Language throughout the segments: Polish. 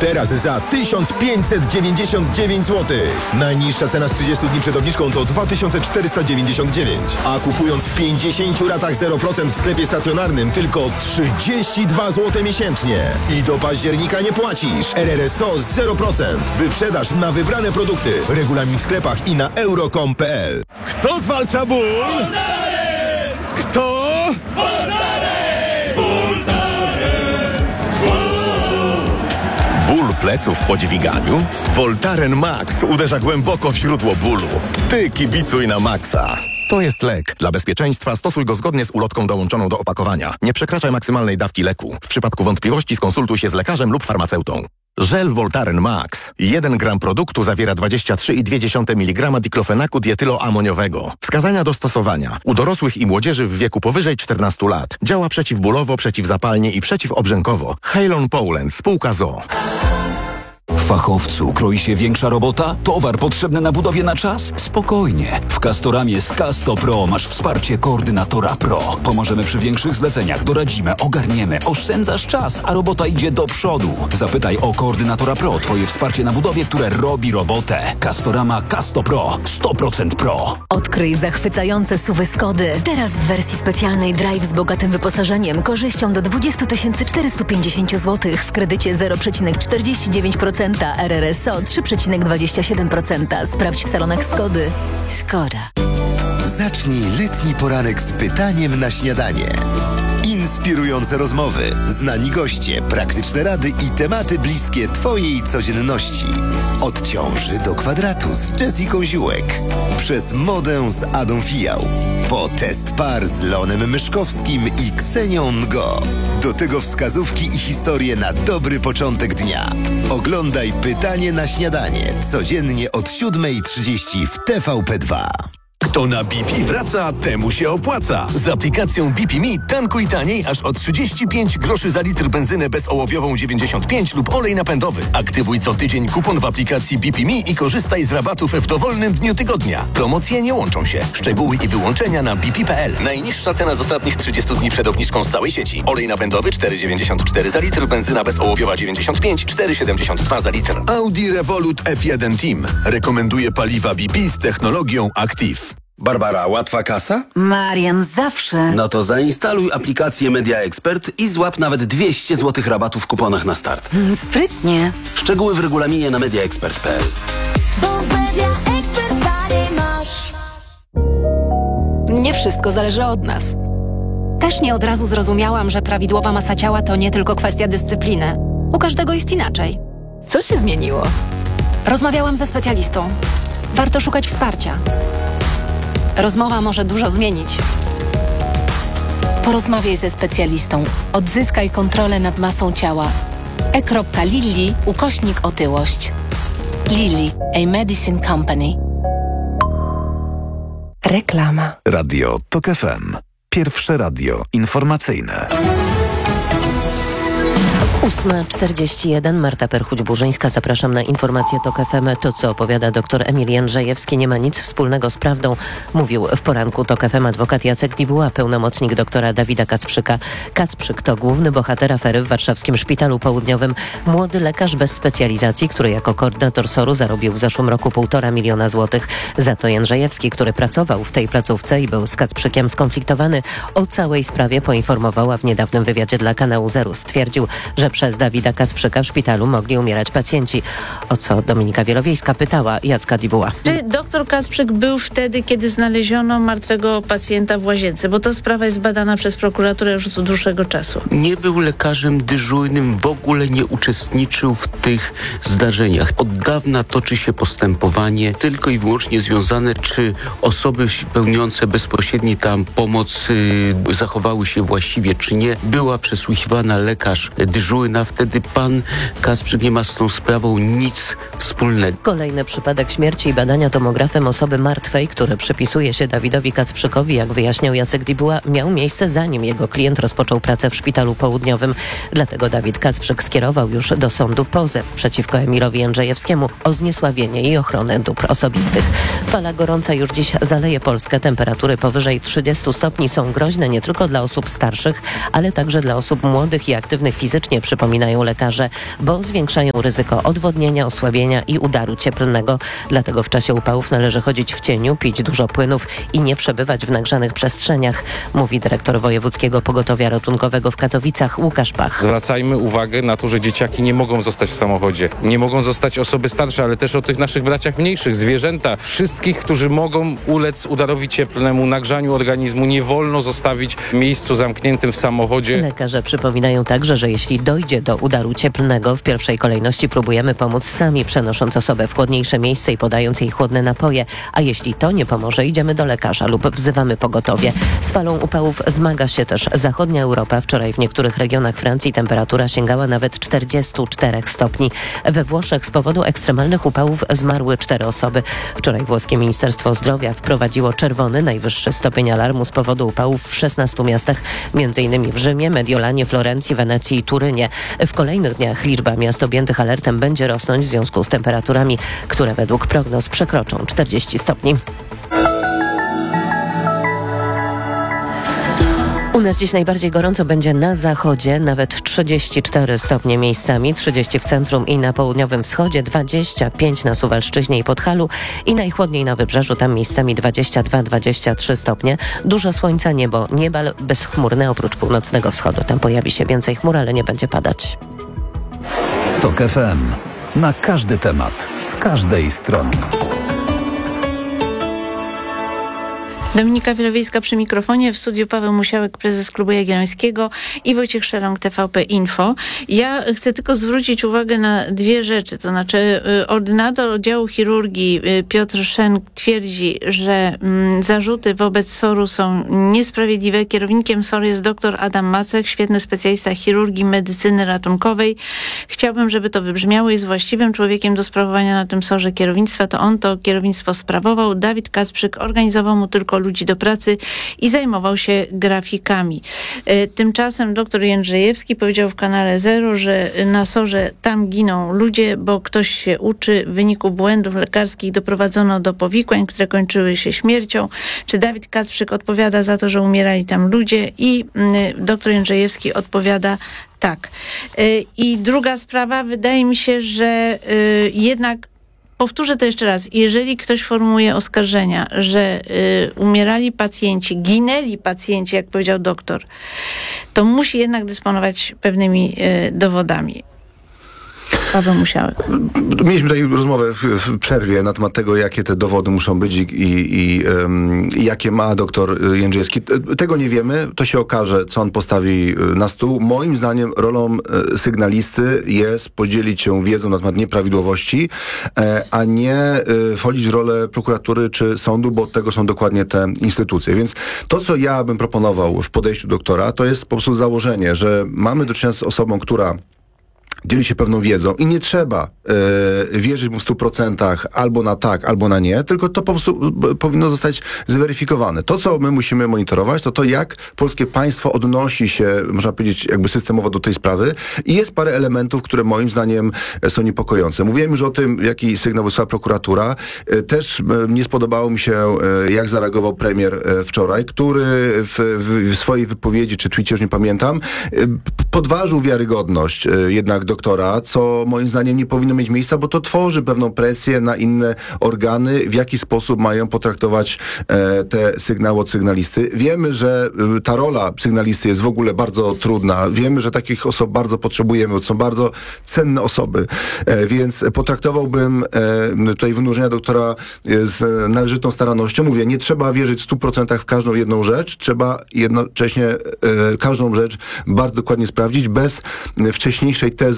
Teraz za 1599 zł. Najniższa cena z 30 dni przed obniżką to 2499. A kupując w 50 ratach 0% w sklepie stacjonarnym tylko 32 zł miesięcznie. I do października nie płacisz. RRSO 0%. Wyprzedaż na wybrane produkty. Regulamin w sklepach i na euro.com.pl. Kto zwalcza ból? Kto? Ból pleców po dźwiganiu? Voltaren Max uderza głęboko w źródło bólu. Ty kibicuj na Maxa. To jest lek. Dla bezpieczeństwa stosuj go zgodnie z ulotką dołączoną do opakowania. Nie przekraczaj maksymalnej dawki leku. W przypadku wątpliwości skonsultuj się z lekarzem lub farmaceutą. Żel Voltaren Max. 1 gram produktu zawiera 23,2 mg diklofenaku dietyloamoniowego. Wskazania do stosowania. U dorosłych i młodzieży w wieku powyżej 14 lat. Działa przeciwbólowo, przeciwzapalnie i przeciwobrzękowo. Halon Poland, spółka ZOO. Fachowcu, kroi się większa robota? Towar potrzebny na budowie na czas? Spokojnie. W Castoramie z Casto Pro masz wsparcie koordynatora Pro. Pomożemy przy większych zleceniach, doradzimy, ogarniemy, oszczędzasz czas, a robota idzie do przodu. Zapytaj o koordynatora Pro, twoje wsparcie na budowie, które robi robotę. Castorama Casto Pro. 100% Pro. Odkryj zachwycające SUV-y Skody. Teraz w wersji specjalnej Drive z bogatym wyposażeniem, korzyścią do 20 450 zł w kredycie 0,49%. RRSO 3,27%. Sprawdź w salonach Skody. Skoda. Zacznij letni poranek z pytaniem na śniadanie. Inspirujące rozmowy, znani goście, praktyczne rady i tematy bliskie twojej codzienności. Od ciąży do kwadratu z Jessiką Ziółek. Przez modę z Adą Fijał. Po test par z Leonem Myszkowskim i Ksenią Ngo. Do tego wskazówki i historie na dobry początek dnia. Oglądaj Pytanie na śniadanie codziennie od 7:30 w TVP2. Kto na BP wraca, temu się opłaca. Z aplikacją BP Me tankuj taniej aż o 35 groszy za litr benzynę bezołowiową 95 lub olej napędowy. Aktywuj co tydzień kupon w aplikacji BP Me i korzystaj z rabatów w dowolnym dniu tygodnia. Promocje nie łączą się. Szczegóły i wyłączenia na bp.pl. Najniższa cena z ostatnich 30 dni przed obniżką z całej sieci. Olej napędowy 4,94 za litr, benzyna bezołowiowa 95, 4,72 za litr. Audi Revolut F1 Team rekomenduje paliwa BP z technologią Active. Barbara, łatwa kasa? Marian, zawsze. No to zainstaluj aplikację Media Expert i złap nawet 200 zł rabatu w kuponach na start. Sprytnie. Szczegóły w regulaminie na mediaexpert.pl. Nie wszystko zależy od nas. Też nie od razu zrozumiałam, że prawidłowa masa ciała to nie tylko kwestia dyscypliny. U każdego jest inaczej. Co się zmieniło? Rozmawiałam ze specjalistą. Warto szukać wsparcia. Rozmowa może dużo zmienić. Porozmawiaj ze specjalistą. Odzyskaj kontrolę nad masą ciała. e.lilly/otyłość. Lilly, a medicine company. Reklama. Radio TOK FM. Pierwsze radio informacyjne. 8:41. Marta Perchuć-Burzyńska. Zapraszam na informację TOK FM. To, co opowiada dr Emil Jędrzejewski, nie ma nic wspólnego z prawdą, mówił w poranku TOK FM adwokat Jacek Dibuła, pełnomocnik doktora Dawida Kacprzyka. Kacprzyk to główny bohater afery w warszawskim Szpitalu Południowym. Młody lekarz bez specjalizacji, który jako koordynator SOR-u zarobił w zeszłym roku 1,5 miliona złotych. Za to Jędrzejewski, który pracował w tej placówce i był z Kacprzykiem skonfliktowany, o całej sprawie poinformowała w niedawnym wywiadzie dla kanału Zero. Stwierdził, że przez Dawida Kacprzyka w szpitalu mogli umierać pacjenci. O co Dominika Wielowiejska pytała Jacka Dibuła. Czy doktor Kacprzyk był wtedy, kiedy znaleziono martwego pacjenta w łazience? Bo ta sprawa jest badana przez prokuraturę już od dłuższego czasu. Nie był lekarzem dyżurnym, w ogóle nie uczestniczył w tych zdarzeniach. Od dawna toczy się postępowanie tylko i wyłącznie związane, czy osoby pełniące bezpośredni tam pomoc zachowały się właściwie, czy nie. Była przesłuchiwana lekarz dyżurny, a wtedy pan Kacprzyk nie ma z tą sprawą nic wspólnego. Kolejny przypadek śmierci i badania tomografem osoby martwej, które przypisuje się Dawidowi Kacprzykowi, jak wyjaśniał Jacek Dibuła, miał miejsce zanim jego klient rozpoczął pracę w Szpitalu Południowym. Dlatego Dawid Kacprzyk skierował już do sądu pozew przeciwko Emilowi Jędrzejewskiemu o zniesławienie i ochronę dóbr osobistych. Fala gorąca już dziś zaleje Polskę. Temperatury powyżej 30 stopni są groźne nie tylko dla osób starszych, ale także dla osób młodych i aktywnych fizycznie. przypominają lekarze, bo zwiększają ryzyko odwodnienia, osłabienia i udaru cieplnego. Dlatego w czasie upałów należy chodzić w cieniu, pić dużo płynów i nie przebywać w nagrzanych przestrzeniach, mówi dyrektor Wojewódzkiego Pogotowia Ratunkowego w Katowicach Łukasz Pach. Zwracajmy uwagę na to, że dzieciaki nie mogą zostać w samochodzie. Nie mogą zostać osoby starsze, ale też o tych naszych braciach mniejszych, zwierzęta. Wszystkich, którzy mogą ulec udarowi cieplnemu, nagrzaniu organizmu, nie wolno zostawić w miejscu zamkniętym w samochodzie. Lekarze przypominają także, że jeśli dojdzie do udaru cieplnego, w pierwszej kolejności próbujemy pomóc sami, przenosząc osobę w chłodniejsze miejsce i podając jej chłodne napoje. A jeśli to nie pomoże, idziemy do lekarza lub wzywamy pogotowie. Z falą upałów zmaga się też zachodnia Europa. Wczoraj w niektórych regionach Francji temperatura sięgała nawet 44 stopni. We Włoszech z powodu ekstremalnych upałów zmarły 4 osoby. Wczoraj włoskie Ministerstwo Zdrowia wprowadziło czerwony, najwyższy stopień alarmu z powodu upałów w 16 miastach, m.in. w Rzymie, Mediolanie, Florencji, Wenecji i Turynie. W kolejnych dniach liczba miast objętych alertem będzie rosnąć w związku z temperaturami, które według prognoz przekroczą 40 stopni. U nas dziś najbardziej gorąco będzie na zachodzie, nawet 34 stopnie miejscami, 30 w centrum i na południowym wschodzie, 25 na Suwalszczyźnie i Podhalu i najchłodniej na Wybrzeżu, tam miejscami 22-23 stopnie. Dużo słońca, niebo niebal bezchmurne oprócz północnego wschodu. Tam pojawi się więcej chmur, ale nie będzie padać. TOK FM. Na każdy temat, z każdej strony. Dominika Wielowiejska przy mikrofonie, w studiu Paweł Musiałek, prezes Klubu Jagiellońskiego i Wojciech Szelong, TVP Info. Ja chcę tylko zwrócić uwagę na 2 rzeczy, to znaczy ordynator oddziału chirurgii Piotr Szenk twierdzi, że zarzuty wobec SOR-u są niesprawiedliwe. Kierownikiem SOR jest dr Adam Macek, świetny specjalista chirurgii medycyny ratunkowej. Chciałbym, żeby to wybrzmiało, jest właściwym człowiekiem do sprawowania na tym SOR-ze kierownictwa, to on to kierownictwo sprawował. Dawid Kacprzyk organizował mu tylko ludzi do pracy i zajmował się grafikami. Tymczasem dr Jędrzejewski powiedział w kanale Zero, że na SOR-ze tam giną ludzie, bo ktoś się uczy. W wyniku błędów lekarskich doprowadzono do powikłań, które kończyły się śmiercią. Czy Dawid Kacprzyk odpowiada za to, że umierali tam ludzie? I dr Jędrzejewski odpowiada tak. I druga sprawa, wydaje mi się, że jednak powtórzę to jeszcze raz. Jeżeli ktoś formułuje oskarżenia, że umierali pacjenci, ginęli pacjenci, jak powiedział doktor, to musi jednak dysponować pewnymi dowodami. Paweł Musiałek. Mieliśmy tutaj rozmowę w przerwie na temat tego, jakie te dowody muszą być i jakie ma doktor Jędrzejewski. Tego nie wiemy. To się okaże, co on postawi na stół. Moim zdaniem rolą sygnalisty jest podzielić się wiedzą na temat nieprawidłowości, a nie wchodzić w rolę prokuratury czy sądu, bo od tego są dokładnie te instytucje. Więc to, co ja bym proponował w podejściu doktora, to jest po prostu założenie, że mamy do czynienia z osobą, która dzieli się pewną wiedzą i nie trzeba wierzyć mu w 100% albo na tak, albo na nie, tylko to po prostu powinno zostać zweryfikowane. To, co my musimy monitorować, to jak polskie państwo odnosi się, można powiedzieć, jakby systemowo do tej sprawy i jest parę elementów, które moim zdaniem są niepokojące. Mówiłem już o tym, jaki sygnał wysłała prokuratura. Też nie spodobało mi się, jak zareagował premier wczoraj, który w swojej wypowiedzi, czy twicie, już nie pamiętam, podważył wiarygodność jednak doktora, co moim zdaniem nie powinno mieć miejsca, bo to tworzy pewną presję na inne organy, w jaki sposób mają potraktować te sygnały od sygnalisty. Wiemy, że ta rola sygnalisty jest w ogóle bardzo trudna. Wiemy, że takich osób bardzo potrzebujemy, bo są bardzo cenne osoby. Więc potraktowałbym tutaj wynurzenia doktora z należytą starannością. Mówię, nie trzeba wierzyć w 100% w każdą jedną rzecz. Trzeba jednocześnie każdą rzecz bardzo dokładnie sprawdzić, bez wcześniejszej tezy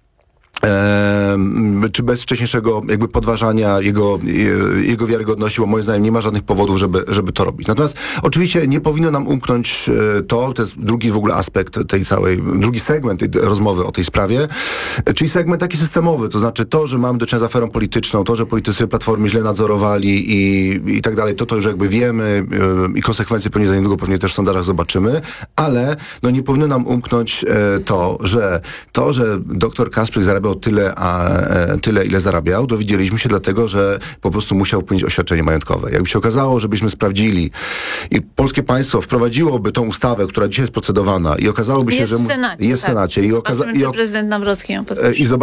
czy bez wcześniejszego jakby podważania jego wiarygodności, bo moim zdaniem nie ma żadnych powodów, żeby to robić. Natomiast oczywiście nie powinno nam umknąć to jest drugi w ogóle aspekt tej całej, drugi segment tej rozmowy o tej sprawie, czyli segment taki systemowy, to znaczy to, że mamy do czynienia z aferą polityczną, to, że politycy Platformy źle nadzorowali i tak dalej, to już jakby wiemy i konsekwencje pewnie za niedługo pewnie też w sondażach zobaczymy, ale no nie powinno nam umknąć to, że dr Kacprzyk zarabiał dlaczego tyle, ile zarabiał, dowiedzieliśmy się dlatego, że po prostu musiał wpłynąć oświadczenie majątkowe. Jakby się okazało, żebyśmy sprawdzili i polskie państwo wprowadziłoby tą ustawę, która dzisiaj jest procedowana i okazałoby się, że jest w Senacie. Prezydent Nawrocki ją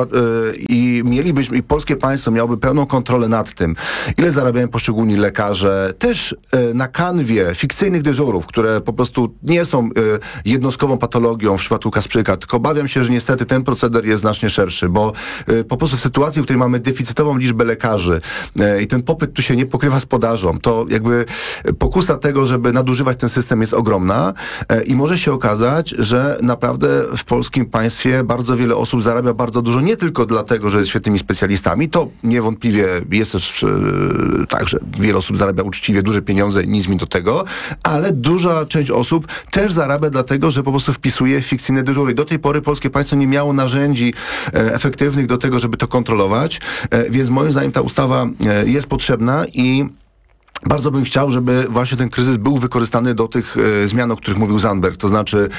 i mielibyśmy, i polskie państwo miałoby pełną kontrolę nad tym, ile zarabiają poszczególni lekarze, też na kanwie fikcyjnych dyżurów, które po prostu nie są jednostkową patologią w przypadku Kasprzyka, tylko obawiam się, że niestety ten proceder jest znacznie szerszy, bo po prostu w sytuacji, w której mamy deficytową liczbę lekarzy i ten popyt tu się nie pokrywa z podażą, to jakby pokusa tego, żeby nadużywać ten system jest ogromna i może się okazać, że naprawdę w polskim państwie bardzo wiele osób zarabia bardzo dużo, nie tylko dlatego, że jest świetnymi specjalistami, to niewątpliwie jest też tak, że wiele osób zarabia uczciwie duże pieniądze, nic mi do tego, ale duża część osób też zarabia dlatego, że po prostu wpisuje fikcyjne dyżury. Do tej pory polskie państwo nie miało narzędzi efektywnych do tego, żeby to kontrolować, więc moim zdaniem ta ustawa jest potrzebna i bardzo bym chciał, żeby właśnie ten kryzys był wykorzystany do tych zmian, o których mówił Zandberg, to znaczy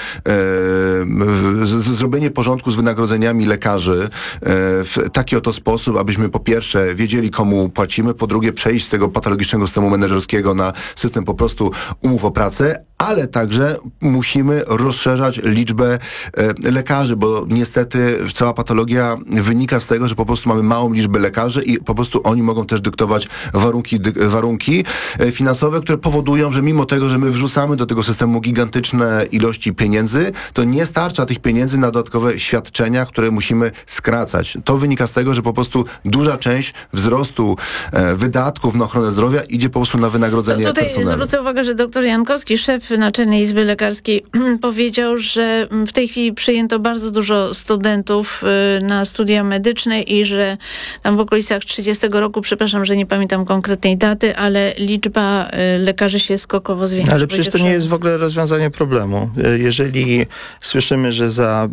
zrobienie porządku z wynagrodzeniami lekarzy w taki oto sposób, abyśmy po pierwsze wiedzieli, komu płacimy, po drugie przejść z tego patologicznego systemu menedżerskiego na system po prostu umów o pracę, ale także musimy rozszerzać liczbę lekarzy, bo niestety cała patologia wynika z tego, że po prostu mamy małą liczbę lekarzy i po prostu oni mogą też dyktować warunki finansowe, które powodują, że mimo tego, że my wrzucamy do tego systemu gigantyczne ilości pieniędzy, to nie starcza tych pieniędzy na dodatkowe świadczenia, które musimy skracać. To wynika z tego, że po prostu duża część wzrostu wydatków na ochronę zdrowia idzie po prostu na wynagrodzenie personelu. Tutaj zwrócę uwagę, że dr Jankowski, szef Naczelnej Izby Lekarskiej, powiedział, że w tej chwili przyjęto bardzo dużo studentów na studia medyczne i że tam w okolicach 30 roku, przepraszam, że nie pamiętam konkretnej daty, ale liczba lekarzy się skokowo zwiększa. Ale przecież to nie jest w ogóle rozwiązanie problemu. Jeżeli słyszymy, że za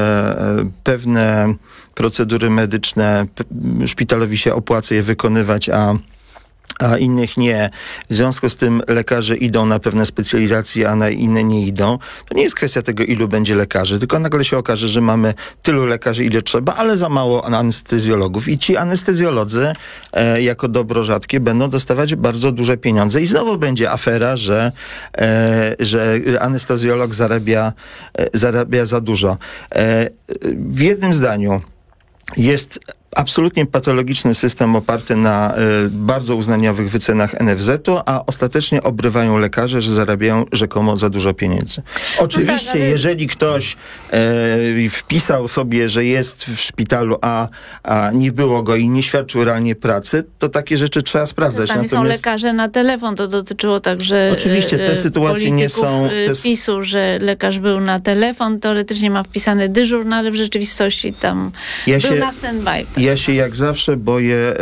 pewne procedury medyczne szpitalowi się opłaca je wykonywać, a innych nie. W związku z tym lekarze idą na pewne specjalizacje, a na inne nie idą. To nie jest kwestia tego, ilu będzie lekarzy, tylko nagle się okaże, że mamy tylu lekarzy, ile trzeba, ale za mało anestezjologów. I ci anestezjolodzy jako dobro rzadkie będą dostawać bardzo duże pieniądze i znowu będzie afera, że anestezjolog zarabia za dużo. W jednym zdaniu jest absolutnie patologiczny system oparty na bardzo uznaniowych wycenach NFZ-u, a ostatecznie obrywają lekarze, że zarabiają rzekomo za dużo pieniędzy. Oczywiście, ale jeżeli ktoś wpisał sobie, że jest w szpitalu, a nie było go i nie świadczył realnie pracy, to takie rzeczy trzeba sprawdzać. Czasami są lekarze na telefon, to dotyczyło także oczywiście te sytuacje nie są PiS-u, że lekarz był na telefon, teoretycznie ma wpisany dyżur, no ale w rzeczywistości tam był na stand-by. Ja się jak zawsze boję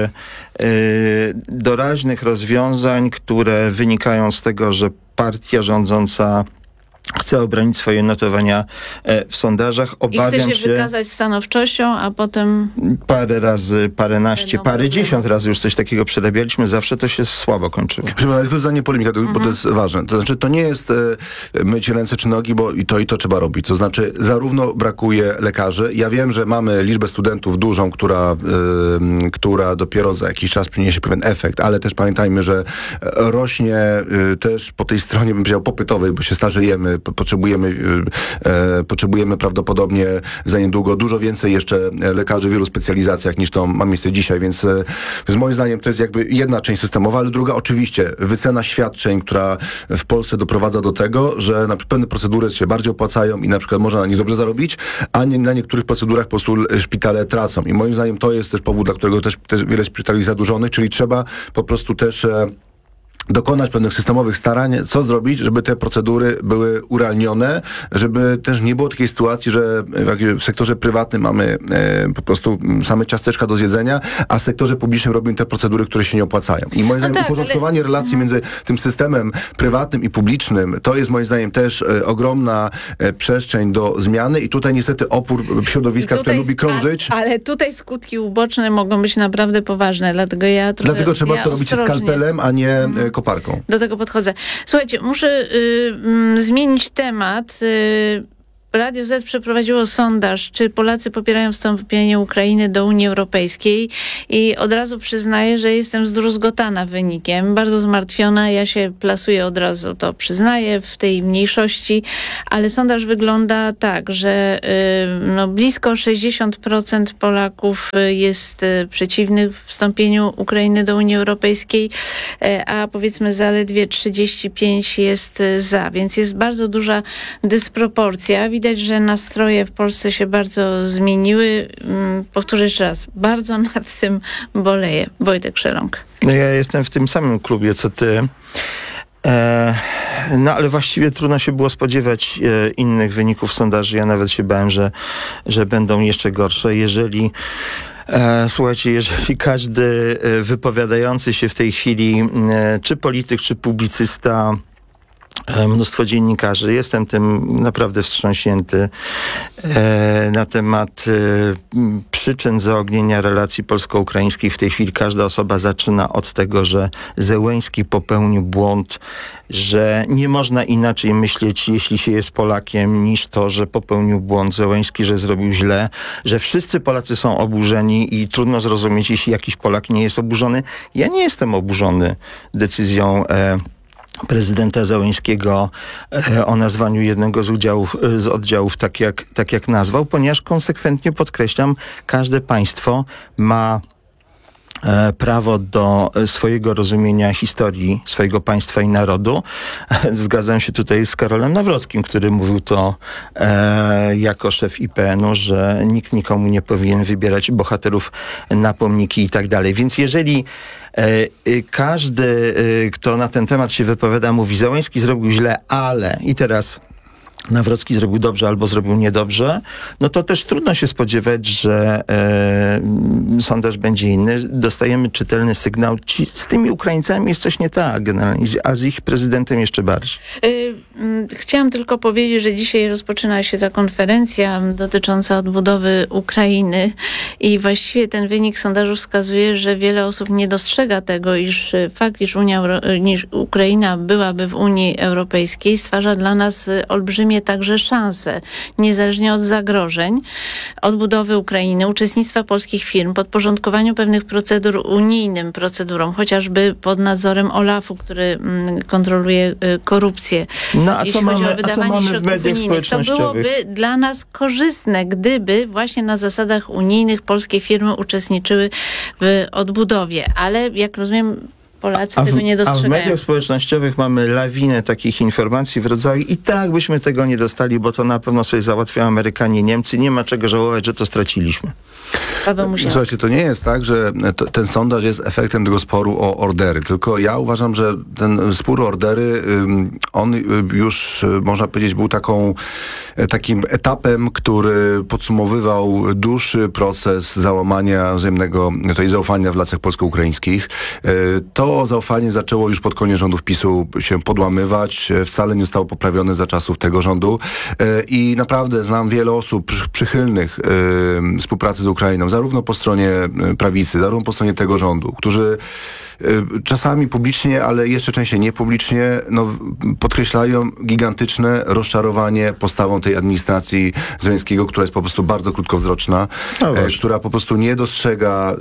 doraźnych rozwiązań, które wynikają z tego, że partia rządząca chce obronić swoje notowania w sondażach. Obawiam I chce się wykazać stanowczością, a potem parę razy, paręnaście, parędziesiąt razy już coś takiego przerabialiśmy. Zawsze to się słabo kończyło. Przepraszam, tylko zdanie polemika, bo to jest ważne. To znaczy, to nie jest myć ręce czy nogi, bo i to trzeba robić. To znaczy, zarówno brakuje lekarzy. Ja wiem, że mamy liczbę studentów dużą, która dopiero za jakiś czas przyniesie pewien efekt, ale też pamiętajmy, że rośnie też po tej stronie, bym powiedział, popytowej, bo się starzejemy, potrzebujemy prawdopodobnie za niedługo dużo więcej jeszcze lekarzy w wielu specjalizacjach niż to ma miejsce dzisiaj, więc moim zdaniem to jest jakby jedna część systemowa, ale druga oczywiście wycena świadczeń, która w Polsce doprowadza do tego, że na pewne procedury się bardziej opłacają i na przykład można na nich dobrze zarobić, a na niektórych procedurach po prostu szpitale tracą. I moim zdaniem to jest też powód, dla którego też wiele szpitali jest zadłużonych, czyli trzeba po prostu też dokonać pewnych systemowych starań, co zrobić, żeby te procedury były urealnione, żeby też nie było takiej sytuacji, że w sektorze prywatnym mamy po prostu same ciasteczka do zjedzenia, a w sektorze publicznym robimy te procedury, które się nie opłacają. I moim zdaniem uporządkowanie relacji między tym systemem prywatnym i publicznym, to jest moim zdaniem też ogromna przestrzeń do zmiany i tutaj niestety opór środowiska, które lubi krążyć. Ale tutaj skutki uboczne mogą być naprawdę poważne, dlatego trzeba to robić skalpelem, a nie koparką. Do tego podchodzę. Słuchajcie, muszę zmienić temat. Radio Z przeprowadziło sondaż, czy Polacy popierają wstąpienie Ukrainy do Unii Europejskiej i od razu przyznaję, że jestem zdruzgotana wynikiem, bardzo zmartwiona. Ja się plasuję od razu, to przyznaję, w tej mniejszości, ale sondaż wygląda tak, że blisko 60% Polaków jest przeciwnych wstąpieniu Ukrainy do Unii Europejskiej, a powiedzmy zaledwie 35% jest za, więc jest bardzo duża dysproporcja. Widać, że nastroje w Polsce się bardzo zmieniły. Powtórzę jeszcze raz, bardzo nad tym boleję. Wojtek Szeląg. No ja jestem w tym samym klubie, co ty. No ale właściwie trudno się było spodziewać innych wyników sondaży. Ja nawet się bałem, że będą jeszcze gorsze. Słuchajcie, jeżeli każdy wypowiadający się w tej chwili, czy polityk, czy publicysta, mnóstwo dziennikarzy, jestem tym naprawdę wstrząśnięty, na temat przyczyn zaognienia relacji polsko-ukraińskich. W tej chwili każda osoba zaczyna od tego, że Zełenski popełnił błąd, że nie można inaczej myśleć, jeśli się jest Polakiem, niż to, że popełnił błąd Zełenski, że zrobił źle, że wszyscy Polacy są oburzeni i trudno zrozumieć, jeśli jakiś Polak nie jest oburzony. Ja nie jestem oburzony decyzją prezydenta Zełenskiego o nazwaniu jednego z oddziałów tak jak nazwał, ponieważ konsekwentnie podkreślam, każde państwo ma prawo do swojego rozumienia historii swojego państwa i narodu. Zgadzam się tutaj z Karolem Nawrockim, który mówił to jako szef IPN-u, że nikt nikomu nie powinien wybierać bohaterów na pomniki i tak dalej. Więc jeżeli każdy, kto na ten temat się wypowiada, mówi, Zełenski zrobił źle, ale i teraz Nawrocki zrobił dobrze albo zrobił niedobrze, no to też trudno się spodziewać, że sondaż będzie inny. Dostajemy czytelny sygnał. Z tymi Ukraińcami jest coś nie tak, a z ich prezydentem jeszcze bardziej. Chciałam tylko powiedzieć, że dzisiaj rozpoczyna się ta konferencja dotycząca odbudowy Ukrainy i właściwie ten wynik sondażu wskazuje, że wiele osób nie dostrzega tego, iż fakt, iż Ukraina byłaby w Unii Europejskiej, stwarza dla nas olbrzymie także szanse, niezależnie od zagrożeń, odbudowy Ukrainy, uczestnictwa polskich firm, podporządkowaniu pewnych procedur unijnym procedurom, chociażby pod nadzorem OLAF-u, który kontroluje korupcję. No a co mamy w mediach społecznościowych? To byłoby dla nas korzystne, gdyby właśnie na zasadach unijnych polskie firmy uczestniczyły w odbudowie. Ale jak rozumiem, Polacy tego nie dostrzegają. A w mediach społecznościowych mamy lawinę takich informacji w rodzaju i tak byśmy tego nie dostali, bo to na pewno sobie załatwiają Amerykanie, Niemcy. Nie ma czego żałować, że to straciliśmy. Słuchajcie, to nie jest tak, że ten sondaż jest efektem tego sporu o ordery. Tylko ja uważam, że ten spór o ordery, on już, można powiedzieć, był takim etapem, który podsumowywał dłuższy proces załamania wzajemnego zaufania w lasach polsko-ukraińskich. To zaufanie zaczęło już pod koniec rządów PiS-u się podłamywać. Wcale nie zostało poprawione za czasów tego rządu. I naprawdę znam wiele osób przychylnych współpracy z Ukrainą, zarówno po stronie prawicy, zarówno po stronie tego rządu, którzy czasami publicznie, ale jeszcze częściej niepublicznie, podkreślają gigantyczne rozczarowanie postawą tej administracji Zełenskiego, która jest po prostu bardzo krótkowzroczna, która po prostu nie dostrzega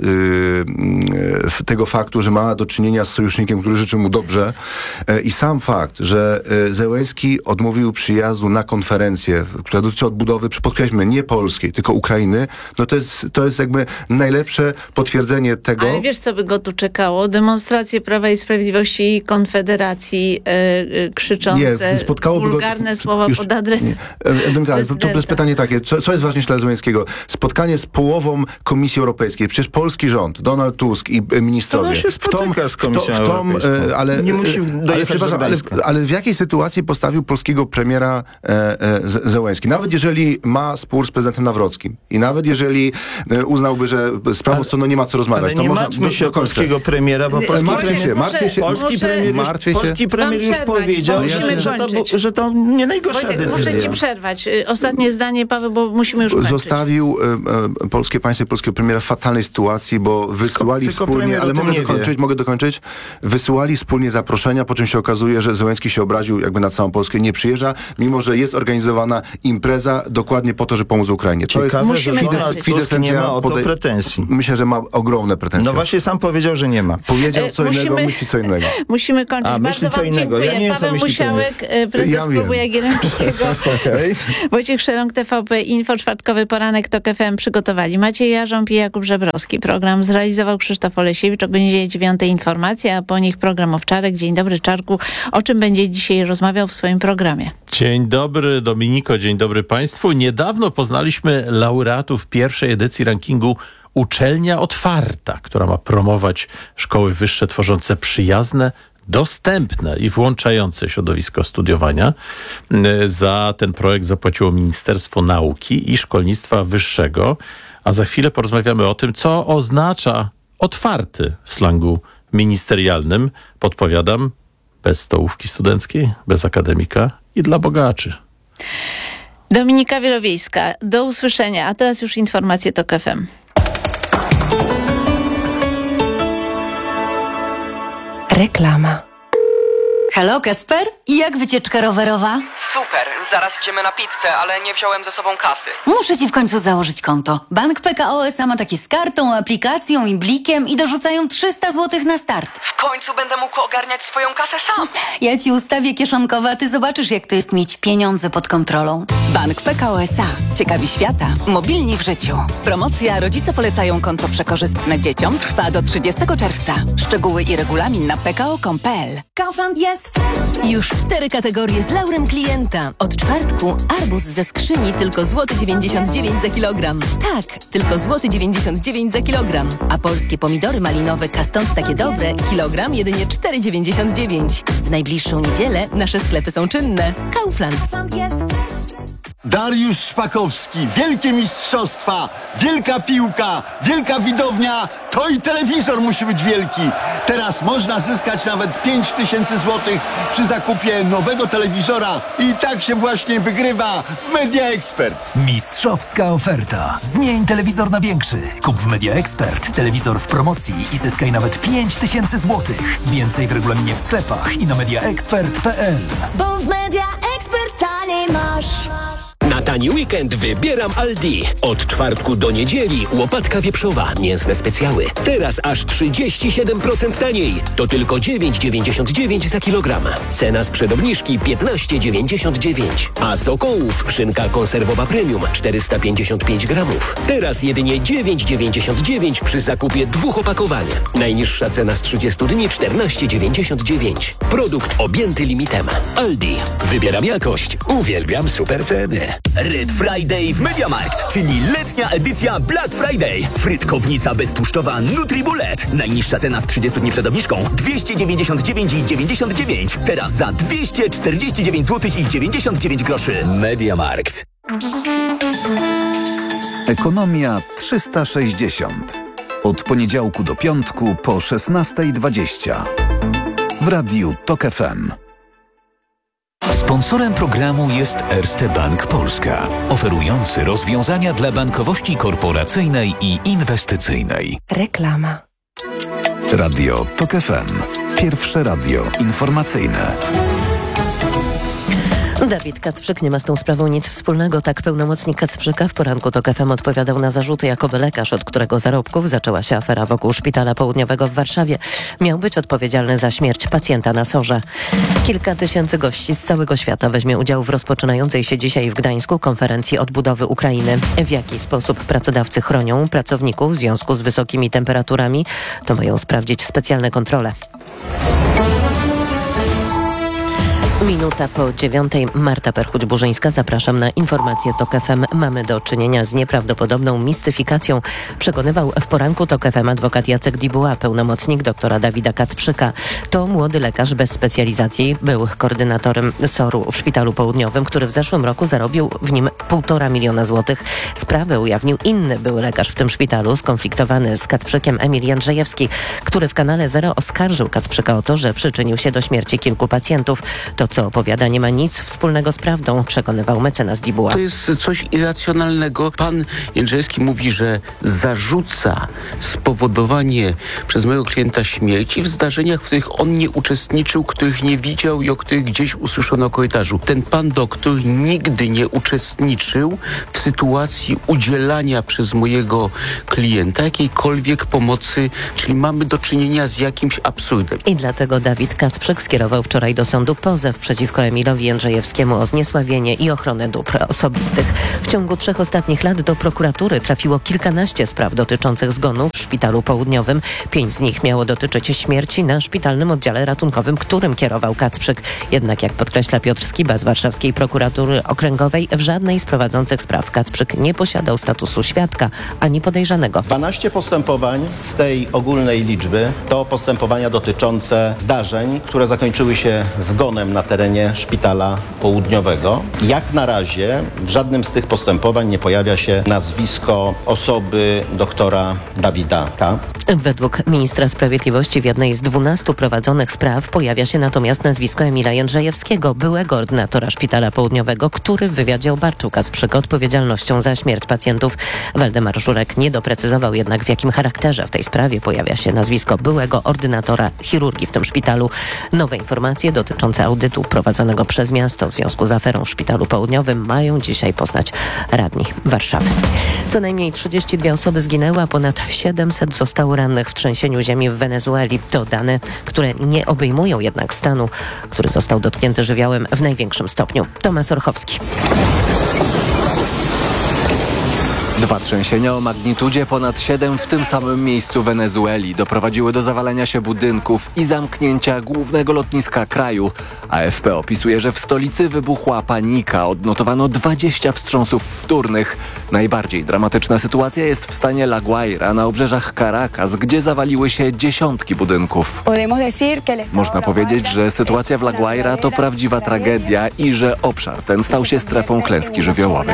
tego faktu, że ma do czynienia z sojusznikiem, który życzy mu dobrze. I sam fakt, że Zełenski odmówił przyjazdu na konferencję, która dotyczy odbudowy, podkreślmy, nie polskiej, tylko Ukrainy, no to jest jakby najlepsze potwierdzenie tego. Ale wiesz, co by go tu czekało? Demonstracje Prawa i Sprawiedliwości i Konfederacji krzyczące wulgarne słowa pod adresem to jest pytanie takie, co jest ważniejsze dla Zełenskiego? Spotkanie z połową Komisji Europejskiej. Przecież polski rząd, Donald Tusk i ministrowie. To się spotyka z Komisją Europejską. Nie musi ale w jakiej sytuacji postawił polskiego premiera Zełenski? Nawet jeżeli ma spór z prezydentem Nawrockim i nawet jeżeli uznałby, że z prawą stroną nie ma co rozmawiać, ale to nie martwmy się o polskiego premiera, bo polski premier już powiedział, że to nie najgorsza decyzja. Muszę ci przerwać. Ostatnie zdanie, Paweł, bo musimy już kończyć. Zostawił polskie państwo i polskiego premiera w fatalnej sytuacji, bo wysyłali wspólnie, ale mogę dokończyć, wysyłali wspólnie zaproszenia, po czym się okazuje, że Zełenski się obraził jakby na całą Polskę, nie przyjeżdża, mimo że jest organizowana impreza dokładnie po to, żeby pomóc Ukrainie. To jest nie ma o to pretensji. Myślę, że ma ogromne pretensje. No właśnie sam powiedział, że nie ma. Powiedział co innego, myśli co innego. Musimy kończyć. Myśli co innego. Ja nie wiem, Paweł Musiałek, prezes Klubu Jagiellońskiego. Wojciech Szelong, TVP Info, czwartkowy poranek TOK FM przygotowali Maciej Jarząb i Jakub Żebrowski. Program zrealizował Krzysztof Olesiewicz. O godzinie 9 informacja, a po nich program Owczarek. Dzień dobry, Czarku. O czym będzie dzisiaj rozmawiał w swoim programie? Dzień dobry, Dominiko. Dzień dobry Państwu. Niedawno poznaliśmy laureatów pierwszej edycji rankingu Uczelnia Otwarta, która ma promować szkoły wyższe tworzące przyjazne, dostępne i włączające środowisko studiowania. Za ten projekt zapłaciło Ministerstwo Nauki i Szkolnictwa Wyższego, a za chwilę porozmawiamy o tym, co oznacza otwarty w slangu ministerialnym. Podpowiadam, bez stołówki studenckiej, bez akademika i dla bogaczy. Dominika Wielowiejska, do usłyszenia. A teraz już informacje TOK FM. Reklama. Halo, Kacper? I jak wycieczka rowerowa? Super, zaraz idziemy na pizzę, ale nie wziąłem ze sobą kasy. Muszę ci w końcu założyć konto. Bank PKO SA ma takie z kartą, aplikacją i blikiem i dorzucają 300 zł na start. W końcu będę mógł ogarniać swoją kasę sam. Ja ci ustawię kieszonkowe, a ty zobaczysz, jak to jest mieć pieniądze pod kontrolą. Bank PKO SA. Ciekawi świata. Mobilni w życiu. Promocja Rodzice polecają konto przekorzystne dzieciom trwa do 30 czerwca. Szczegóły i regulamin na pko.pl. Kaufland jest już 4 kategorie z laurem klienta. Od czwartku arbuz ze skrzyni tylko złoty 99 za kilogram. Tak, tylko złoty 99 za kilogram. A polskie pomidory malinowe Kastant takie dobre, kilogram jedynie 4,99. W najbliższą niedzielę nasze sklepy są czynne. Kaufland. Dariusz Szpakowski, wielkie mistrzostwa, wielka piłka, wielka widownia, to i telewizor musi być wielki. Teraz można zyskać nawet 5000 zł przy zakupie nowego telewizora i tak się właśnie wygrywa w Media Expert. Mistrzowska oferta. Zmień telewizor na większy. Kup w Media Expert telewizor w promocji i zyskaj nawet 5000 zł. Więcej w regulaminie w sklepach i na mediaexpert.pl. Bo w Media Expert taniej masz. Na tani weekend wybieram Aldi. Od czwartku do niedzieli łopatka wieprzowa, mięsne specjały. Teraz aż 37% taniej. To tylko 9,99 za kilogram. Cena sprzed obniżki 15,99. A Sokołów szynka konserwowa premium 455 gramów. Teraz jedynie 9,99 przy zakupie 2 opakowań. Najniższa cena z 30 dni 14,99. Produkt objęty limitem. Aldi. Wybieram jakość. Uwielbiam super ceny. Red Friday w MediaMarkt, czyli letnia edycja Black Friday. Frytkownica beztłuszczowa NutriBullet. Najniższa cena z 30 dni przed obniżką 299,99. Teraz za 249 zł i 99 groszy. MediaMarkt. Ekonomia 360. Od poniedziałku do piątku po 16:20. W radiu TOK FM. Sponsorem programu jest Erste Bank Polska, oferujący rozwiązania dla bankowości korporacyjnej i inwestycyjnej. Reklama. Radio TOK FM. Pierwsze radio informacyjne. Dawid Kacprzyk nie ma z tą sprawą nic wspólnego. Tak pełnomocnik Kacprzyka w poranku TOK FM odpowiadał na zarzuty, jakoby lekarz, od którego zarobków zaczęła się afera wokół Szpitala Południowego w Warszawie, miał być odpowiedzialny za śmierć pacjenta na SOR-ze. Kilka tysięcy gości z całego świata weźmie udział w rozpoczynającej się dzisiaj w Gdańsku konferencji odbudowy Ukrainy. W jaki sposób pracodawcy chronią pracowników w związku z wysokimi temperaturami, to mają sprawdzić specjalne kontrole. Minuta po 9:00. Marta Perchuć-Burzyńska. Zapraszam na informację TOK FM. Mamy do czynienia z nieprawdopodobną mistyfikacją. Przekonywał w poranku TOK FM adwokat Jacek Dibuła, pełnomocnik doktora Dawida Kacprzyka. To młody lekarz bez specjalizacji. Był koordynatorem SOR-u w Szpitalu Południowym, który w zeszłym roku zarobił w nim 1,5 miliona złotych. Sprawę ujawnił inny były lekarz w tym szpitalu, skonfliktowany z Kacprzykiem Emil Jędrzejewski, który w kanale Zero oskarżył Kacprzyka o to, że przyczynił się do śmierci kilku pacjentów. To, co opowiada, nie ma nic wspólnego z prawdą, przekonywał mecenas Dibuła. To jest coś irracjonalnego. Pan Jędrzejewski mówi, że zarzuca spowodowanie przez mojego klienta śmierci w zdarzeniach, w których on nie uczestniczył, których nie widział i o których gdzieś usłyszono na korytarzu. Ten pan doktor nigdy nie uczestniczył w sytuacji udzielania przez mojego klienta jakiejkolwiek pomocy, czyli mamy do czynienia z jakimś absurdem. I dlatego Dawid Kacprzyk skierował wczoraj do sądu pozew przeciwko Emilowi Jędrzejewskiemu o zniesławienie i ochronę dóbr osobistych. W ciągu 3 ostatnich lat do prokuratury trafiło kilkanaście spraw dotyczących zgonów w Szpitalu Południowym. 5 z nich miało dotyczyć śmierci na szpitalnym oddziale ratunkowym, którym kierował Kacprzyk. Jednak, jak podkreśla Piotr Skiba z Warszawskiej Prokuratury Okręgowej, w żadnej z prowadzących spraw Kacprzyk nie posiadał statusu świadka ani podejrzanego. 12 postępowań z tej ogólnej liczby to postępowania dotyczące zdarzeń, które zakończyły się zgonem na terenie Szpitala Południowego. Jak na razie w żadnym z tych postępowań nie pojawia się nazwisko osoby doktora Dawida K. Według ministra sprawiedliwości w jednej z 12 prowadzonych spraw pojawia się natomiast nazwisko Emila Jędrzejewskiego, byłego ordynatora Szpitala Południowego, który w wywiadzie obarczył Kacprzyka odpowiedzialnością za śmierć pacjentów. Waldemar Żurek nie doprecyzował jednak, w jakim charakterze w tej sprawie pojawia się nazwisko byłego ordynatora chirurgii w tym szpitalu. Nowe informacje dotyczące audytu prowadzonego przez miasto w związku z aferą w Szpitalu Południowym mają dzisiaj poznać radni Warszawy. Co najmniej 32 osoby zginęły, a ponad 700 zostało rannych w trzęsieniu ziemi w Wenezueli. To dane, które nie obejmują jednak stanu, który został dotknięty żywiołem w największym stopniu. Tomasz Orchowski. 2 trzęsienia o magnitudzie ponad 7 w tym samym miejscu Wenezueli doprowadziły do zawalenia się budynków i zamknięcia głównego lotniska kraju. AFP opisuje, że w stolicy wybuchła panika. Odnotowano 20 wstrząsów wtórnych. Najbardziej dramatyczna sytuacja jest w stanie La Guaira na obrzeżach Caracas, gdzie zawaliły się dziesiątki budynków. Można powiedzieć, że sytuacja w La Guaira to prawdziwa tragedia i że obszar ten stał się strefą klęski żywiołowej.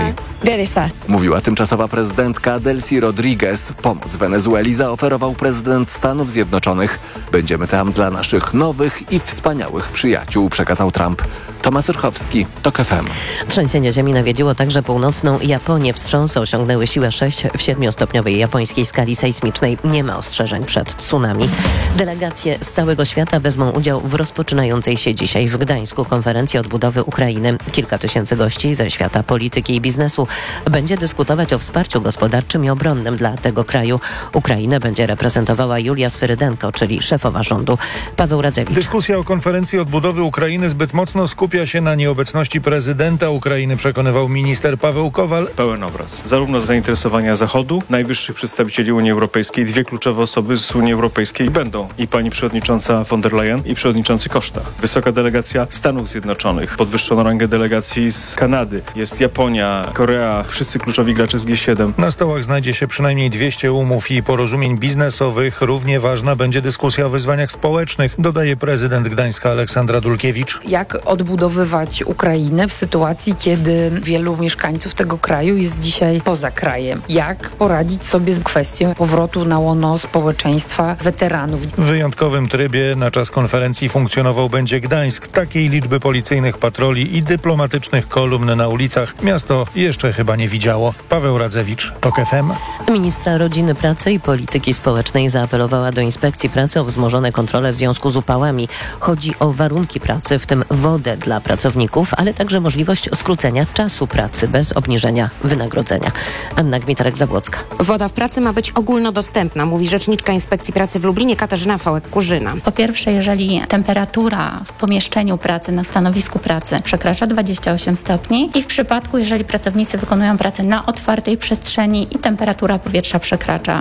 Mówiła tymczasowa prezydentka Delcy Rodriguez. Pomoc Wenezueli zaoferował prezydent Stanów Zjednoczonych. Będziemy tam dla naszych nowych i wspaniałych przyjaciół, przekazał Trump. Tomasz Orchowski, TOK FM. Trzęsienie ziemi nawiedziło także północną Japonię. Wstrząsy osiągnęły siłę 6 w 7-stopniowej japońskiej skali sejsmicznej. Nie ma ostrzeżeń przed tsunami. Delegacje z całego świata wezmą udział w rozpoczynającej się dzisiaj w Gdańsku konferencji odbudowy Ukrainy. Kilka tysięcy gości ze świata polityki i biznesu będzie dyskutować o wsparciu gospodarczym i obronnym dla tego kraju. Ukrainę będzie reprezentowała Julia Sferydenko, czyli szefowa rządu. Paweł Radzewicz. Dyskusja o konferencji odbudowy Ukrainy zbyt mocno skupia się na nieobecności prezydenta Ukrainy, przekonywał minister Paweł Kowal. Pełen obraz. Zarówno zainteresowania Zachodu, najwyższych przedstawicieli Unii Europejskiej, 2 kluczowe osoby z Unii Europejskiej będą i pani przewodnicząca von der Leyen i przewodniczący Costa. Wysoka delegacja Stanów Zjednoczonych, podwyższono rangę delegacji z Kanady, jest Japonia, Korea, wszyscy kluczowi gracze z G7. Na stołach znajdzie się przynajmniej 200 umów i porozumień biznesowych. Równie ważna będzie dyskusja o wyzwaniach społecznych, dodaje prezydent Gdańska Aleksandra Dulkiewicz. Jak odbudowywać Ukrainę w sytuacji, kiedy wielu mieszkańców tego kraju jest dzisiaj poza krajem? Jak poradzić sobie z kwestią powrotu na łono społeczeństwa weteranów? W wyjątkowym trybie na czas konferencji funkcjonował będzie Gdańsk. Takiej liczby policyjnych patroli i dyplomatycznych kolumn na ulicach miasto jeszcze chyba nie widziało. Paweł Radzewicz, TOK FM. Ministra Rodziny, Pracy i Polityki Społecznej zaapelowała do Inspekcji Pracy o wzmożone kontrole w związku z upałami. Chodzi o warunki pracy, w tym wodę dla pracowników, ale także możliwość skrócenia czasu pracy bez obniżenia wynagrodzenia. Anna Gmitarek-Zabłocka. Woda w pracy ma być ogólnodostępna, mówi rzeczniczka Inspekcji Pracy w Lublinie Katarzyna Fałek-Kurzyna. Po pierwsze, jeżeli temperatura w pomieszczeniu pracy, na stanowisku pracy przekracza 28 stopni i w przypadku, jeżeli pracownicy wykonują pracę na otwartej przestrzeni i temperatura powietrza przekracza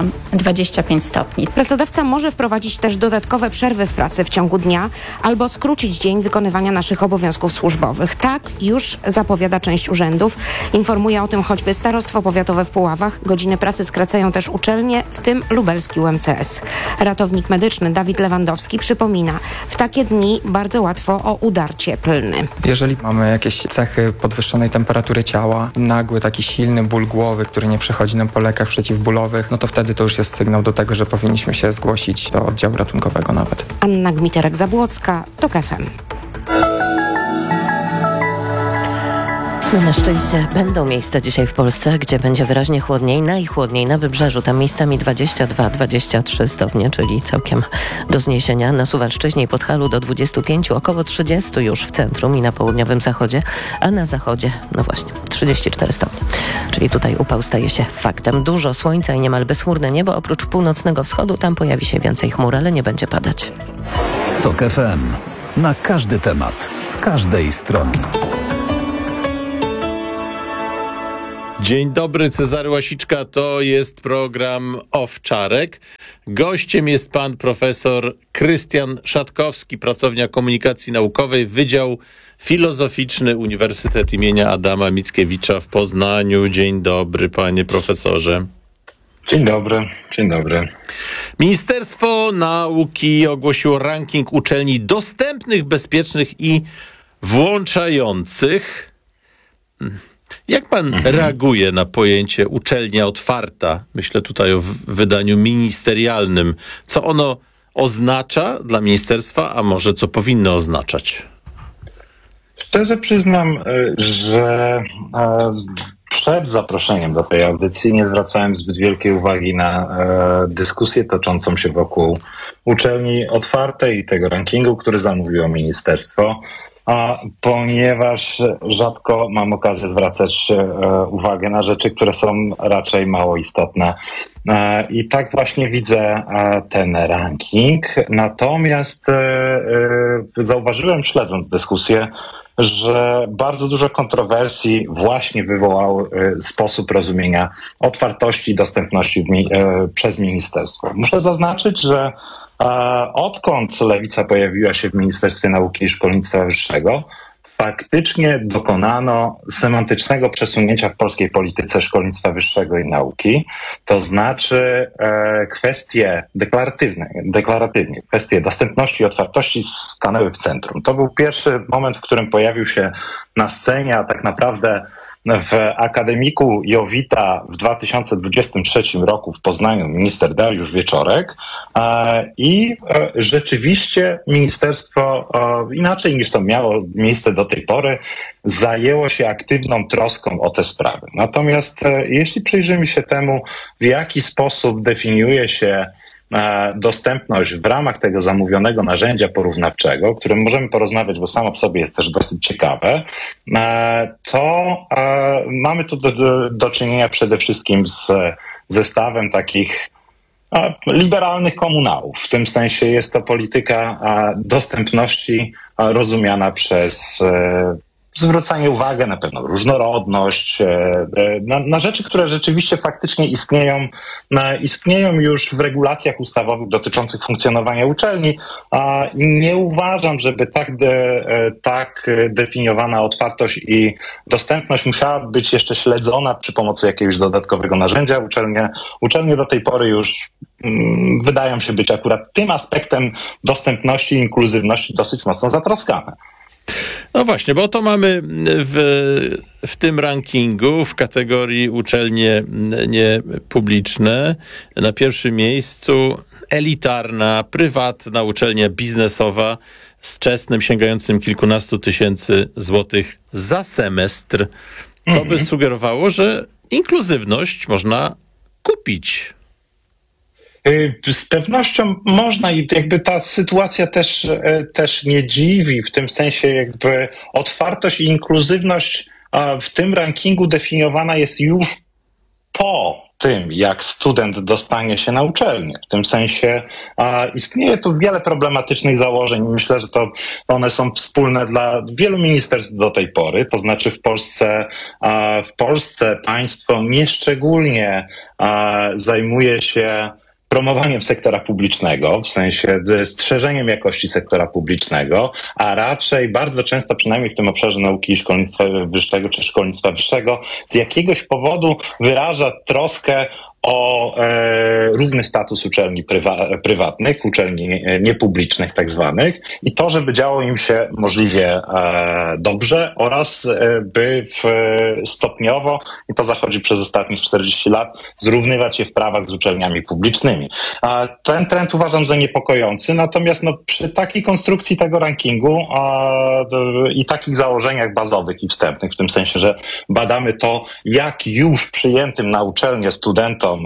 25 stopni. Pracodawca może wprowadzić też dodatkowe przerwy w pracy w ciągu dnia albo skrócić dzień wykonywania naszych obowiązków obowiązków służbowych. Tak już zapowiada część urzędów. Informuje o tym choćby Starostwo Powiatowe w Puławach. Godziny pracy skracają też uczelnie, w tym lubelski UMCS. Ratownik medyczny Dawid Lewandowski przypomina, w takie dni bardzo łatwo o udar cieplny. Jeżeli mamy jakieś cechy podwyższonej temperatury ciała, nagły taki silny ból głowy, który nie przechodzi nam po lekach przeciwbólowych, no to wtedy to już jest sygnał do tego, że powinniśmy się zgłosić do oddziału ratunkowego nawet. Anna Gmiterek-Zabłocka, TOK FM. No na szczęście będą miejsca dzisiaj w Polsce, gdzie będzie wyraźnie chłodniej, najchłodniej na wybrzeżu, tam miejscami 22-23 stopnie, czyli całkiem do zniesienia. Na Suwalszczyźnie i Podhalu do 25, około 30 już w centrum i na południowym zachodzie, a na zachodzie, no właśnie, 34 stopnie. Czyli tutaj upał staje się faktem. Dużo słońca i niemal bezchmurne niebo, oprócz północnego wschodu, tam pojawi się więcej chmur, ale nie będzie padać. TOK FM. Na każdy temat, z każdej strony. Dzień dobry, Cezary Łasiczka, to jest program Owczarek. Gościem jest pan profesor Krystian Szatkowski, pracownia komunikacji naukowej, Wydział Filozoficzny Uniwersytet imienia Adama Mickiewicza w Poznaniu. Dzień dobry, panie profesorze. Dzień dobry, dzień dobry. Ministerstwo Nauki ogłosiło ranking uczelni dostępnych, bezpiecznych i włączających. Jak pan reaguje na pojęcie uczelnia otwarta? Myślę tutaj o wydaniu ministerialnym. Co ono oznacza dla ministerstwa, a może co powinno oznaczać? Szczerze przyznam, że przed zaproszeniem do tej audycji nie zwracałem zbyt wielkiej uwagi na dyskusję toczącą się wokół uczelni otwartej i tego rankingu, który zamówiło ministerstwo. Ponieważ rzadko mam okazję zwracać uwagę na rzeczy, które są raczej mało istotne. I tak właśnie widzę ten ranking. Natomiast zauważyłem, śledząc dyskusję, że bardzo dużo kontrowersji właśnie wywołał sposób rozumienia otwartości i dostępności przez ministerstwo. Muszę zaznaczyć, że odkąd Lewica pojawiła się w Ministerstwie Nauki i Szkolnictwa Wyższego, faktycznie dokonano semantycznego przesunięcia w polskiej polityce szkolnictwa wyższego i nauki. To znaczy kwestie deklaratywnie, kwestie dostępności i otwartości stanęły w centrum. To był pierwszy moment, w którym pojawił się na scenie, a tak naprawdę w akademiku Jowita w 2023 roku w Poznaniu minister Dariusz Wieczorek i rzeczywiście ministerstwo, inaczej niż to miało miejsce do tej pory, zajęło się aktywną troską o te sprawy. Natomiast jeśli przyjrzymy się temu, w jaki sposób definiuje się dostępność w ramach tego zamówionego narzędzia porównawczego, o którym możemy porozmawiać, bo samo w sobie jest też dosyć ciekawe, to mamy tu do czynienia przede wszystkim z zestawem takich liberalnych komunałów. W tym sensie jest to polityka dostępności rozumiana przez zwrócenie uwagi na pewną różnorodność, na rzeczy, które rzeczywiście faktycznie istnieją już w regulacjach ustawowych dotyczących funkcjonowania uczelni. I nie uważam, żeby tak definiowana otwartość i dostępność musiała być jeszcze śledzona przy pomocy jakiegoś dodatkowego narzędzia. Uczelnie do tej pory już wydają się być akurat tym aspektem dostępności i inkluzywności dosyć mocno zatroskane. No właśnie, bo to mamy w tym rankingu w kategorii uczelnie niepubliczne na pierwszym miejscu elitarna, prywatna uczelnia biznesowa z czesnym sięgającym kilkunastu tysięcy złotych za semestr, co by sugerowało, że inkluzywność można kupić. Z pewnością można i jakby ta sytuacja też nie dziwi, w tym sensie jakby otwartość i inkluzywność w tym rankingu definiowana jest już po tym, jak student dostanie się na uczelnię. W tym sensie istnieje tu wiele problematycznych założeń. Myślę, że to one są wspólne dla wielu ministerstw do tej pory. To znaczy w Polsce państwo nieszczególnie zajmuje się promowaniem sektora publicznego, w sensie strzeżeniem jakości sektora publicznego, a raczej bardzo często, przynajmniej w tym obszarze nauki i szkolnictwa wyższego czy szkolnictwa wyższego, z jakiegoś powodu wyraża troskę o równy status uczelni prywatnych, uczelni niepublicznych tak zwanych i to, żeby działo im się możliwie dobrze oraz by stopniowo, i to zachodzi przez ostatnich 40 lat, zrównywać je w prawach z uczelniami publicznymi. Ten trend uważam za niepokojący, natomiast przy takiej konstrukcji tego rankingu i takich założeniach bazowych i wstępnych, w tym sensie, że badamy to, jak już przyjętym na uczelnię studentom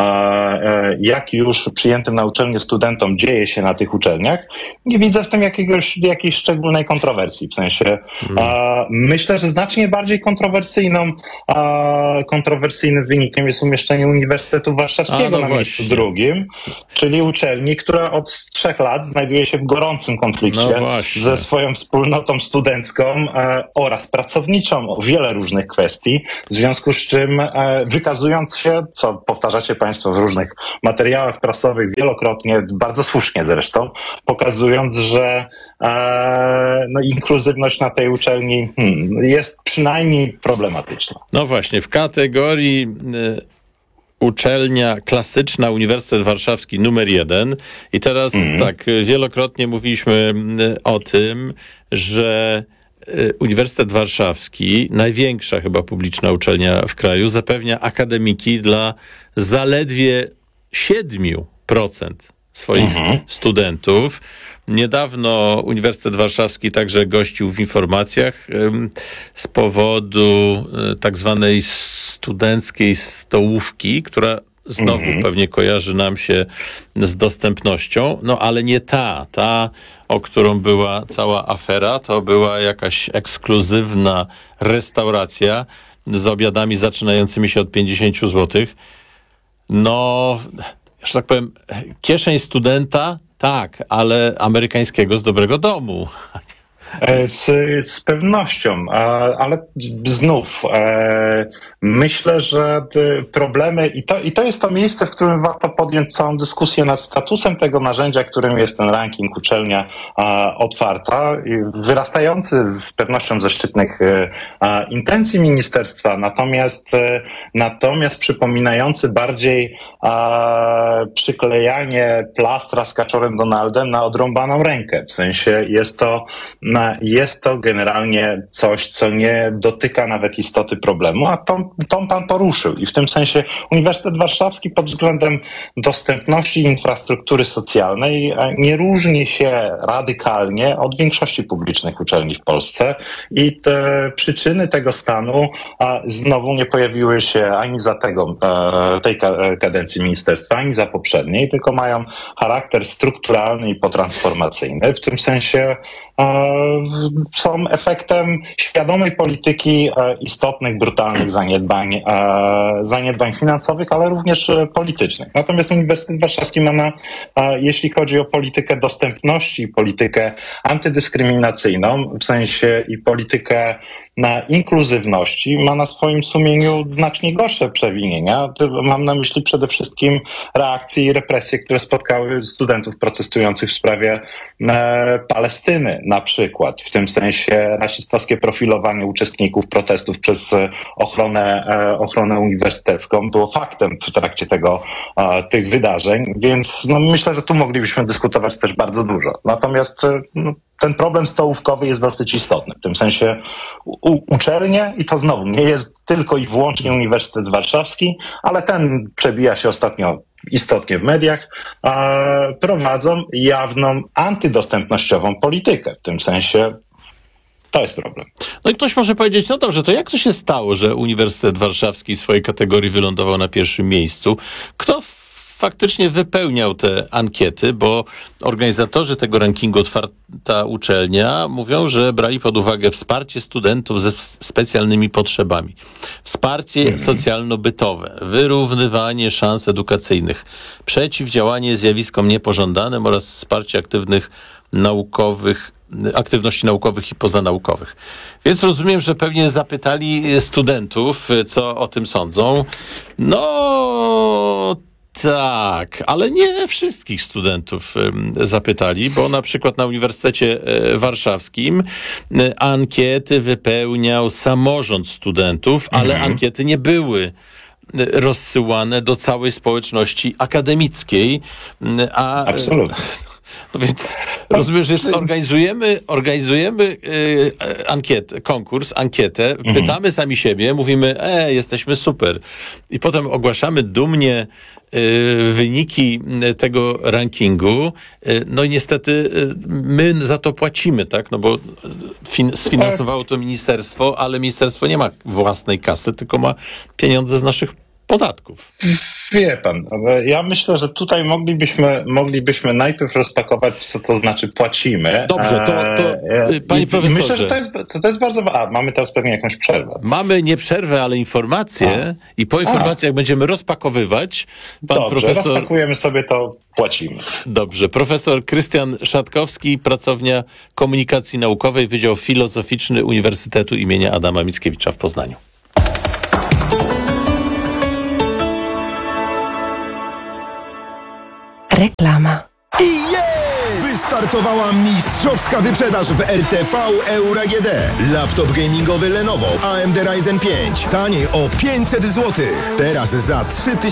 dzieje się na tych uczelniach, nie widzę w tym jakiejś szczególnej kontrowersji. W sensie myślę, że znacznie bardziej kontrowersyjnym wynikiem jest umieszczenie Uniwersytetu Warszawskiego na miejscu drugim, czyli uczelni, która od 3 lat znajduje się w gorącym konflikcie ze swoją wspólnotą studencką oraz pracowniczą o wiele różnych kwestii, w związku z czym wykazując się, co powtarzacie Państwo w różnych materiałach prasowych wielokrotnie, bardzo słusznie zresztą, pokazując, że inkluzywność na tej uczelni jest przynajmniej problematyczna. No właśnie, w kategorii uczelnia klasyczna, Uniwersytet Warszawski numer 1 i teraz tak, wielokrotnie mówiliśmy o tym, że Uniwersytet Warszawski, największa chyba publiczna uczelnia w kraju, zapewnia akademiki dla zaledwie 7% swoich studentów. Niedawno Uniwersytet Warszawski także gościł w informacjach z powodu tak zwanej studenckiej stołówki, która znowu pewnie kojarzy nam się z dostępnością, ale nie ta, o którą była cała afera, to była jakaś ekskluzywna restauracja z obiadami zaczynającymi się od 50 zł. Że tak powiem, kieszeń studenta, tak, ale amerykańskiego z dobrego domu. Z pewnością, ale znów myślę, że problemy i to jest to miejsce, w którym warto podjąć całą dyskusję nad statusem tego narzędzia, którym jest ten ranking uczelnia otwarta, wyrastający z pewnością ze szczytnych intencji ministerstwa, natomiast przypominający bardziej przyklejanie plastra z kaczorem Donaldem na odrąbaną rękę. W sensie jest to generalnie coś, co nie dotyka nawet istoty problemu, a tą pan poruszył. I w tym sensie Uniwersytet Warszawski pod względem dostępności infrastruktury socjalnej nie różni się radykalnie od większości publicznych uczelni w Polsce i te przyczyny tego stanu znowu nie pojawiły się ani za tej kadencji ministerstwa, ani za poprzedniej, tylko mają charakter strukturalny i potransformacyjny. W tym sensie są efektem świadomej polityki istotnych, brutalnych zaniedbań finansowych, ale również politycznych. Natomiast Uniwersytet Warszawski ma jeśli chodzi o politykę dostępności, politykę antydyskryminacyjną, w sensie i politykę inkluzywności, ma na swoim sumieniu znacznie gorsze przewinienia. Mam na myśli przede wszystkim reakcje i represje, które spotkały studentów protestujących w sprawie Palestyny na przykład. W tym sensie rasistowskie profilowanie uczestników protestów przez ochronę uniwersytecką było faktem w trakcie tych wydarzeń, więc myślę, że tu moglibyśmy dyskutować też bardzo dużo. Natomiast ten problem stołówkowy jest dosyć istotny. W tym sensie uczelnie, i to znowu nie jest tylko i wyłącznie Uniwersytet Warszawski, ale ten przebija się ostatnio istotnie w mediach, prowadzą jawną antydostępnościową politykę. W tym sensie to jest problem. No i ktoś może powiedzieć, no dobrze, to jak to się stało, że Uniwersytet Warszawski w swojej kategorii wylądował na pierwszym miejscu? Kto faktycznie wypełniał te ankiety, bo organizatorzy tego rankingu Otwarta Uczelnia mówią, że brali pod uwagę wsparcie studentów ze specjalnymi potrzebami, wsparcie socjalno-bytowe, wyrównywanie szans edukacyjnych, przeciwdziałanie zjawiskom niepożądanym oraz wsparcie aktywności naukowych i pozanaukowych. Więc rozumiem, że pewnie zapytali studentów, co o tym sądzą. Tak, ale nie wszystkich studentów zapytali, bo na przykład na Uniwersytecie Warszawskim ankiety wypełniał samorząd studentów, ale ankiety nie były rozsyłane do całej społeczności akademickiej. Absolutnie. No więc rozumiem, że jeszcze organizujemy ankietę, pytamy sami siebie, mówimy, jesteśmy super. I potem ogłaszamy dumnie wyniki tego rankingu. No i niestety my za to płacimy, tak? No bo sfinansowało to ministerstwo, ale ministerstwo nie ma własnej kasy, tylko ma pieniądze z naszych podatków. Wie pan, ale ja myślę, że tutaj moglibyśmy najpierw rozpakować, co to znaczy płacimy. Dobrze, to panie profesorze. Myślę, że to jest bardzo... mamy teraz pewnie jakąś przerwę. Mamy nie przerwę, ale informacje i po informacjach będziemy rozpakowywać. Rozpakujemy sobie to, płacimy. Dobrze. Profesor Krystian Szatkowski, Pracownia Komunikacji Naukowej, Wydział Filozoficzny Uniwersytetu imienia Adama Mickiewicza w Poznaniu. Reklama. I wystartowała mistrzowska wyprzedaż w RTV Euro AGD. Laptop gamingowy Lenovo AMD Ryzen 5. Taniej o 500 zł. Teraz za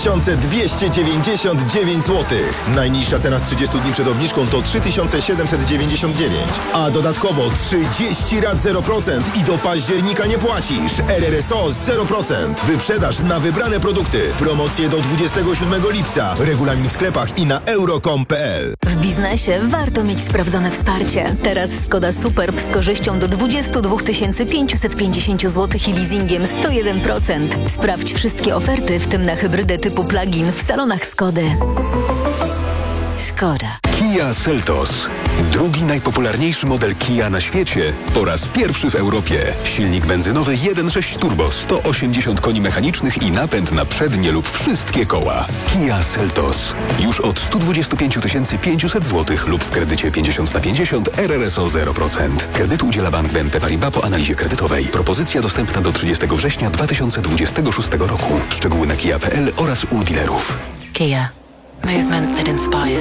3299 zł. Najniższa cena z 30 dni przed obniżką to 3799. A dodatkowo 30 rat 0% i do października nie płacisz. RRSO 0%. Wyprzedaż na wybrane produkty. Promocje do 27 lipca. Regulamin w sklepach i na euro.com.pl. W biznesie warto mieć sprawdzone wsparcie. Teraz Skoda Superb z korzyścią do 22 550 zł i leasingiem 101%. Sprawdź wszystkie oferty, w tym na hybrydę typu plug-in w salonach Skody. Skoda. Kia Seltos. Drugi najpopularniejszy model Kia na świecie. Po raz pierwszy w Europie. Silnik benzynowy 1.6 turbo, 180 koni mechanicznych i napęd na przednie lub wszystkie koła. Kia Seltos. Już od 125 500 zł lub w kredycie 50/50 RRSO 0%. Kredytu udziela Bank BNP Paribas po analizie kredytowej. Propozycja dostępna do 30 września 2026 roku. Szczegóły na kia.pl oraz u dealerów. Kia. Movement that inspires.